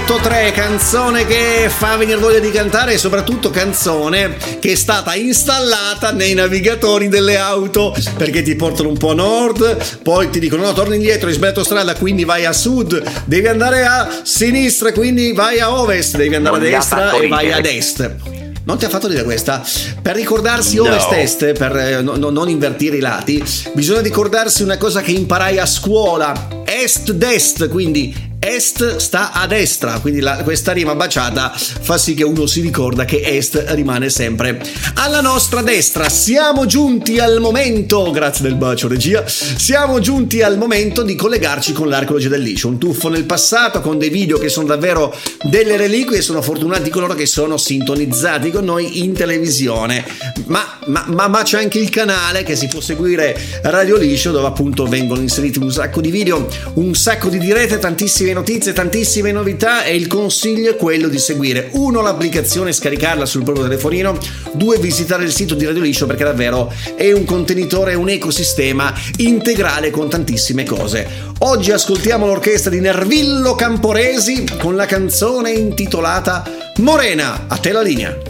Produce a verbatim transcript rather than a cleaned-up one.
punto tre, canzone che fa venire voglia di cantare e soprattutto canzone che è stata installata nei navigatori delle auto, perché ti portano un po' a nord, poi ti dicono no, torni indietro, hai sbagliato strada, quindi vai a sud, devi andare a sinistra, quindi vai a ovest, devi andare non a destra e vai ad est. Non ti ha fatto dire questa? Per ricordarsi no. ovest-est, per eh, no, no, non invertire i lati, bisogna ricordarsi una cosa che imparai a scuola: est-dest, quindi est sta a destra, quindi la, questa rima baciata fa sì che uno si ricorda che est rimane sempre alla nostra destra. Siamo giunti al momento, grazie del bacio regia, siamo giunti al momento di collegarci con l'archeologia del liscio, un tuffo nel passato con dei video che sono davvero delle reliquie. Sono fortunati coloro che sono sintonizzati con noi in televisione, ma, ma, ma, ma c'è anche il canale che si può seguire, Radio Liscio, dove appunto vengono inseriti un sacco di video, un sacco di dirette, tantissime notizie, tantissime novità, e il consiglio è quello di seguire: uno, l'applicazione, scaricarla sul proprio telefonino; due, visitare il sito di Radio Liscio, perché davvero è un contenitore, un ecosistema integrale con tantissime cose. Oggi ascoltiamo l'orchestra di Nervillo Camporesi con la canzone intitolata Morena. A te la linea.